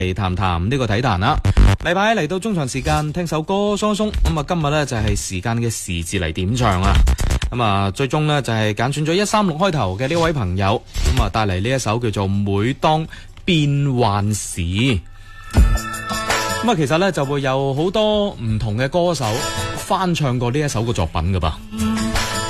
嚟談談呢個體壇啦。禮拜一嚟到中場時間，聽首歌鬆鬆。咁啊，今日呢就係時間嘅時字嚟點唱啊。咁啊，最終呢就係揀選咗136開頭嘅呢位朋友，咁啊帶嚟呢一首叫做《每當變幻時》。咁啊，其實呢就會有好多唔同嘅歌手翻唱過呢一首嘅作品噶噃。